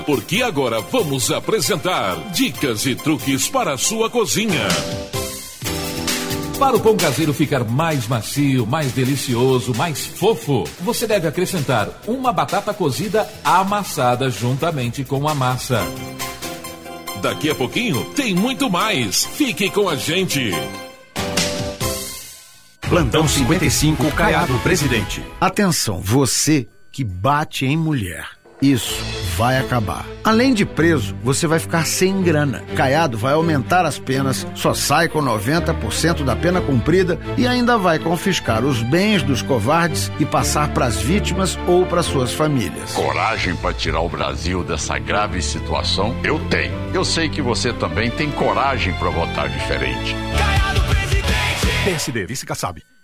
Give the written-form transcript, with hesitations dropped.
Porque agora vamos apresentar dicas e truques para a sua cozinha. Para o pão caseiro ficar mais macio, mais delicioso, mais fofo, você deve acrescentar uma batata cozida amassada juntamente com a massa. Daqui a pouquinho tem muito mais. Fique com a gente. Plantão 55, Caiado Presidente. Atenção, você que bate em mulher. Isso vai acabar. Além de preso, você vai ficar sem grana. Caiado vai aumentar as penas, só sai com 90% da pena cumprida e ainda vai confiscar os bens dos covardes e passar para as vítimas ou para suas famílias. Coragem para tirar o Brasil dessa grave situação? Eu tenho. Eu sei que você também tem coragem para votar diferente. PSD, Vice Kassab.